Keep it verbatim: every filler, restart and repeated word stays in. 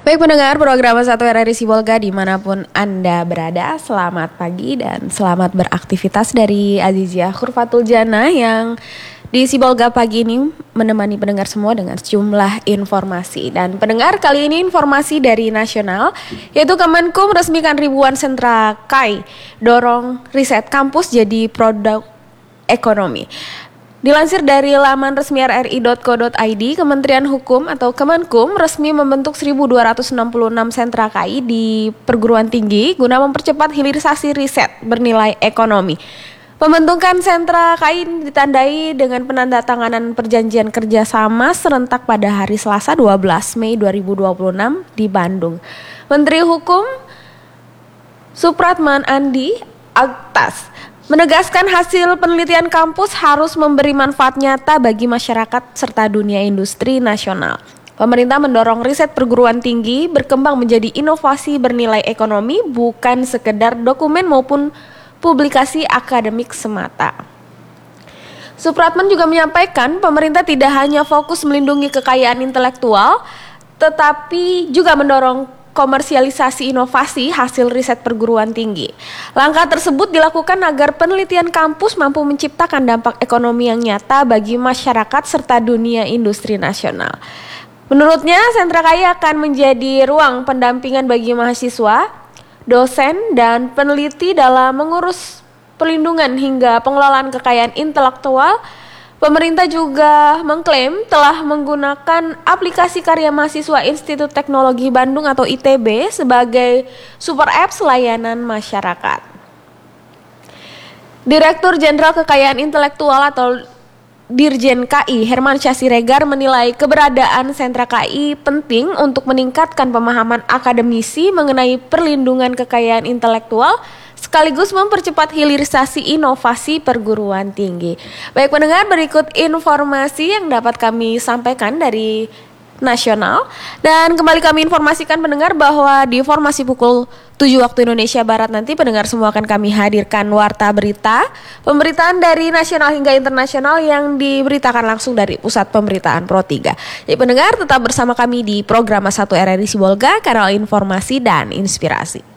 Baik pendengar program satu R R I Sibolga dimanapun Anda berada, selamat pagi dan selamat beraktivitas dari Azizia Khurfatul Jana yang di Sibolga pagi ini menemani pendengar semua dengan sejumlah informasi. Dan pendengar, kali ini informasi dari nasional, yaitu Kemenkum resmikan ribuan sentra K A I, dorong riset kampus jadi produk ekonomi. Dilansir dari laman resmi r r i dot co dot i d, Kementerian Hukum atau Kemenkum resmi membentuk seribu dua ratus enam puluh enam sentra K I di perguruan tinggi guna mempercepat hilirisasi riset bernilai ekonomi. Pembentukan sentra K I ditandai dengan penandatanganan perjanjian kerjasama serentak pada hari Selasa dua belas Mei dua ribu dua puluh enam di Bandung. Menteri Hukum Supratman Andi Aktas menegaskan hasil penelitian kampus harus memberi manfaat nyata bagi masyarakat serta dunia industri nasional. Pemerintah mendorong riset perguruan tinggi berkembang menjadi inovasi bernilai ekonomi, bukan sekedar dokumen maupun publikasi akademik semata. Supratman juga menyampaikan pemerintah tidak hanya fokus melindungi kekayaan intelektual, tetapi juga mendorong komersialisasi inovasi hasil riset perguruan tinggi. Langkah tersebut dilakukan agar penelitian kampus mampu menciptakan dampak ekonomi yang nyata bagi masyarakat serta dunia industri nasional. Menurutnya, sentra K I akan menjadi ruang pendampingan bagi mahasiswa, dosen, dan peneliti dalam mengurus perlindungan hingga pengelolaan kekayaan intelektual. Pemerintah juga mengklaim telah menggunakan aplikasi karya mahasiswa Institut Teknologi Bandung atau I T B sebagai super apps layanan masyarakat. Direktur Jenderal Kekayaan Intelektual atau Dirjen K I Hermansyah Siregar menilai keberadaan sentra K I penting untuk meningkatkan pemahaman akademisi mengenai perlindungan kekayaan intelektual sekaligus mempercepat hilirisasi inovasi perguruan tinggi. Baik pendengar, berikut informasi yang dapat kami sampaikan dari nasional. Dan kembali kami informasikan pendengar bahwa di informasi pukul tujuh waktu Indonesia Barat nanti pendengar semua akan kami hadirkan warta berita, pemberitaan dari nasional hingga internasional yang diberitakan langsung dari Pusat Pemberitaan Pro tiga. Jadi pendengar tetap bersama kami di program satu R R I Sibolga, kanal informasi dan inspirasi.